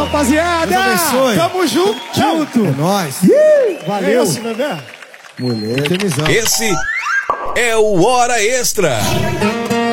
rapaziada. Deus abençoe. Tamo junto. É nóis. Valeu. Esse, bebê. Mulher, temizão. Esse é o Hora Extra.